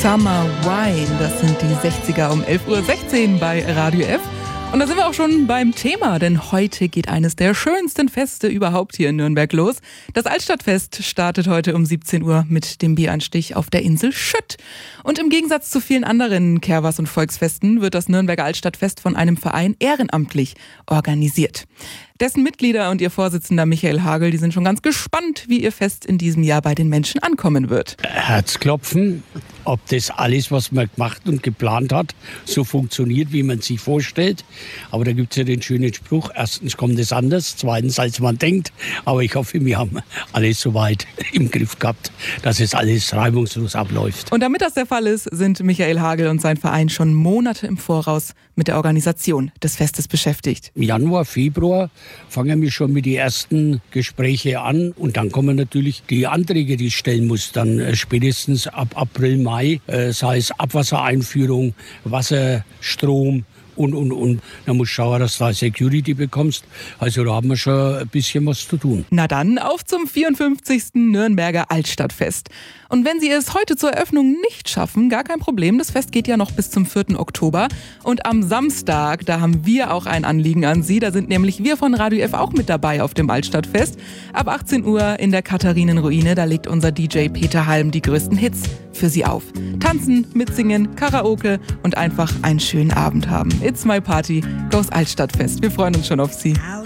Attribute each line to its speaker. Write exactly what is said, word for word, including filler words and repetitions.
Speaker 1: Summer Wine, das sind die sechziger um elf Uhr sechzehn bei Radio F. Und da sind wir auch schon beim Thema, denn heute geht eines der schönsten Feste überhaupt hier in Nürnberg los. Das Altstadtfest startet heute um siebzehn Uhr mit dem Bieranstich auf der Insel Schütt. Und im Gegensatz zu vielen anderen Kehrwas- und Volksfesten wird das Nürnberger Altstadtfest von einem Verein ehrenamtlich organisiert. Dessen Mitglieder und ihr Vorsitzender Michael Hagel, die sind schon ganz gespannt, wie ihr Fest in diesem Jahr bei den Menschen ankommen wird.
Speaker 2: Herzklopfen, ob das alles, was man gemacht und geplant hat, so funktioniert, wie man sich vorstellt. Aber da gibt es ja den schönen Spruch, erstens kommt es anders, zweitens als man denkt. Aber ich hoffe, wir haben alles soweit im Griff gehabt, dass es alles reibungslos abläuft.
Speaker 1: Und damit das der Fall ist, sind Michael Hagel und sein Verein schon Monate im Voraus mit der Organisation des Festes beschäftigt.
Speaker 2: Im Januar, Februar fangen wir schon mit den ersten Gesprächen an und dann kommen natürlich die Anträge, die ich stellen muss, dann äh, spätestens ab April, Mai, äh, sei es Abwassereinführung, Wasser, Strom und, und, und. Dann musst du schauen, dass du da Security bekommst. Also da haben wir schon ein bisschen was zu tun.
Speaker 1: Na dann, auf zum vierundfünfzigsten Nürnberger Altstadtfest. Und wenn Sie es heute zur Eröffnung nicht schaffen, gar kein Problem. Das Fest geht ja noch bis zum vierten Oktober. Und am Samstag, da haben wir auch ein Anliegen an Sie. Da sind nämlich wir von Radio F auch mit dabei auf dem Altstadtfest. Ab achtzehn Uhr in der Katharinenruine, da legt unser D J Peter Halm die größten Hits für Sie auf. Tanzen, mitsingen, Karaoke und einfach einen schönen Abend haben. It's my party, goes Altstadtfest. Wir freuen uns schon auf Sie.